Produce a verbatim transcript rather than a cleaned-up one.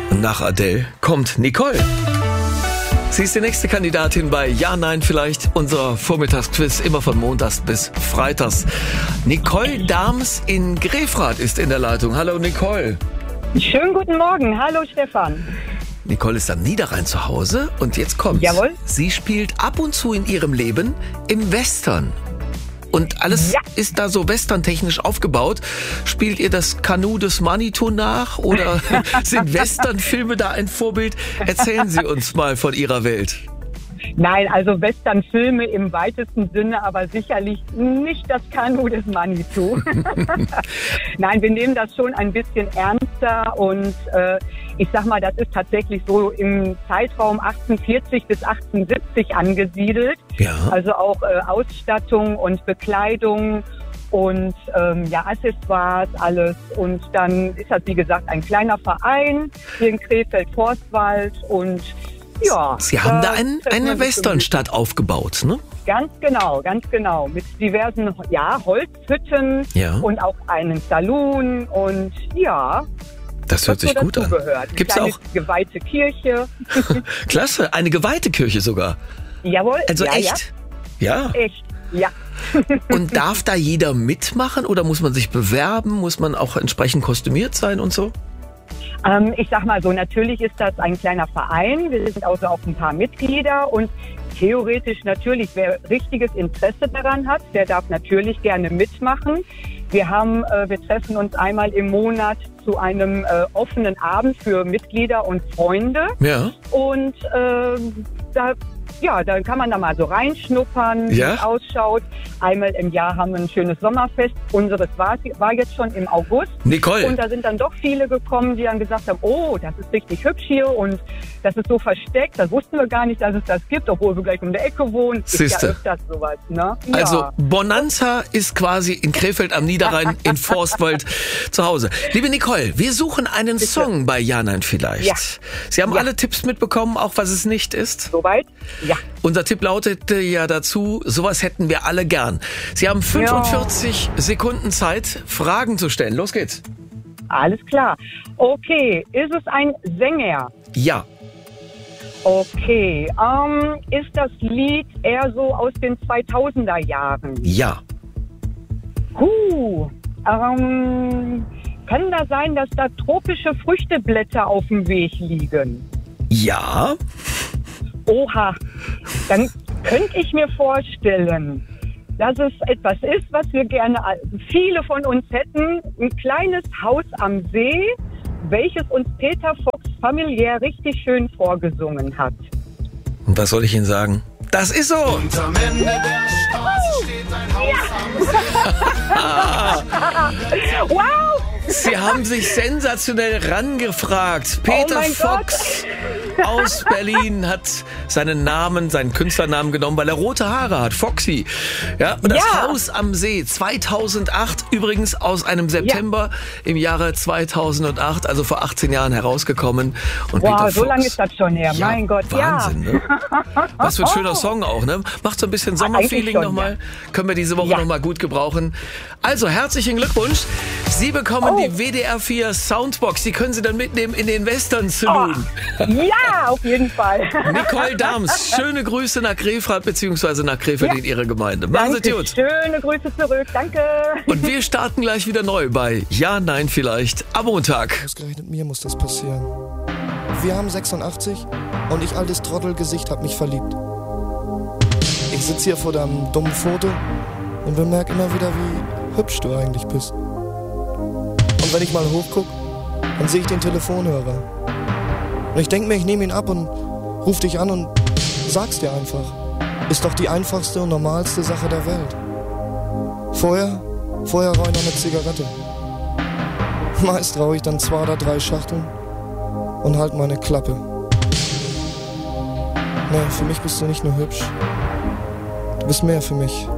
Und nach Adele kommt Nicole. Sie ist die nächste Kandidatin bei Ja, Nein, Vielleicht, unser Vormittagsquiz, immer von Montags bis Freitags. Nicole Dahms in Grefrath ist in der Leitung. Hallo Nicole. Schönen guten Morgen. Hallo Stefan. Nicole ist am Niederrhein zu Hause und jetzt kommt's. Jawohl. Sie spielt ab und zu in ihrem Leben im Western. Und alles Ja. ist da so westerntechnisch aufgebaut. Spielt ihr das Kanu des Manitou nach oder sind Westernfilme da ein Vorbild? Erzählen Sie uns mal von Ihrer Welt. Nein, also Westernfilme im weitesten Sinne, aber sicherlich nicht das Kanu des Manitou. Nein, wir nehmen das schon ein bisschen ernster und äh, ich sag mal, das ist tatsächlich so im Zeitraum achtzehnhundertvierzig bis achtzehnhundertsiebzig angesiedelt. Ja. Also auch äh, Ausstattung und Bekleidung und ähm, ja, Accessoires, alles. Und dann ist das, wie gesagt, ein kleiner Verein hier in Krefeld-Forstwald und ja. Sie haben da äh, ein, eine Westernstadt aufgebaut, ne? Ganz genau, ganz genau. Mit diversen ja, Holzhütten Ja. und auch einen Saloon und ja. Das hört sich so gut an. dazugehört. Gibt's Eine auch, geweihte Kirche. klasse, eine geweihte Kirche sogar. Jawohl. Also ja, echt? Ja. Ja, echt, ja. Und darf da jeder mitmachen oder muss man sich bewerben? Muss man auch entsprechend kostümiert sein und so? Ähm, ich sag mal so, natürlich ist das ein kleiner Verein. Wir sind also auch ein paar Mitglieder und theoretisch natürlich, wer richtiges Interesse daran hat, der darf natürlich gerne mitmachen. Wir haben, äh, wir treffen uns einmal im Monat zu einem äh, offenen Abend für Mitglieder und Freunde. Ja. Und äh, da, ja, da kann man da mal so reinschnuppern, wie Ja. es ausschaut. Einmal im Jahr haben wir ein schönes Sommerfest. Unseres war, war jetzt schon im August. Nicole. Und da sind dann doch viele gekommen, die dann gesagt haben, oh, das ist richtig hübsch hier und das ist so versteckt. Das wussten wir gar nicht, dass es das gibt, obwohl wir gleich um der Ecke wohnen. Ist Siehste. ja öfters sowas, ne? Ja. Also Bonanza ist quasi in Krefeld am Niederrhein in Forstwald zu Hause. Liebe Nicole, wir suchen einen Song bei Ja, Nein, Vielleicht. Ja. Sie haben Ja. alle Tipps mitbekommen, auch was es nicht ist. Soweit? Ja. Unser Tipp lautete ja dazu, sowas hätten wir alle gern. Sie haben fünfundvierzig Sekunden Zeit, Fragen zu stellen. Los geht's. Alles klar. Okay, ist es ein Sänger? Ja. Okay, ähm, ist das Lied eher so aus den zweitausender Jahren? Ja. Huh, ähm, kann da sein, dass da tropische Früchteblätter auf dem Weg liegen? Ja. Oha, dann könnte ich mir vorstellen, dass es etwas ist, was wir gerne, viele von uns hätten, ein kleines Haus am See, welches uns Peter Fox familiär richtig schön vorgesungen hat. Und was soll ich Ihnen sagen? Das ist so. Am Ende der Straße steht ein Haus am See. Wow! Sie haben sich sensationell rangefragt. Peter Oh mein Fox aus Berlin hat seinen Namen, seinen Künstlernamen genommen, weil er rote Haare hat. Foxy. Ja, und das Ja. Haus am See zweitausendacht, übrigens aus einem September im Jahre zweitausendacht, also vor achtzehn Jahren herausgekommen. Und Wow, Peter so Fox, lange ist das schon her. ja, Mein Gott, Wahnsinn, ja. ne? Was für ein schöner Song auch, ne? Macht so ein bisschen Eigentlich Sommerfeeling schon, nochmal. Können wir diese Woche Ja. nochmal gut gebrauchen. Also, herzlichen Glückwunsch. Sie bekommen Oh. die W D R vier Soundbox. Die können Sie dann mitnehmen in den Western Saloon. Ja, auf jeden Fall. Nicole Dahms, schöne Grüße nach Grefrath bzw. nach Krefeld Ja. in Ihre Gemeinde. Machen Sie Danke, gut. schöne Grüße zurück. Danke. Und wir starten gleich wieder neu bei Ja, Nein, Vielleicht am Montag. Ausgerechnet mir muss das passieren. Wir haben sechsundachtzig und ich, altes Trottelgesicht, hab mich verliebt. Ich sitz hier vor deinem dummen Foto und bemerk immer wieder, wie hübsch du eigentlich bist. Und wenn ich mal hochguck, dann sehe ich den Telefonhörer. Und ich denk mir, ich nehme ihn ab und ruf dich an und sag's dir einfach. Ist doch die einfachste und normalste Sache der Welt. Vorher, vorher rauche ich noch eine Zigarette. Meist rauche ich dann zwei oder drei Schachteln und halt meine Klappe. Nee, für mich bist du nicht nur hübsch. Du bist mehr für mich.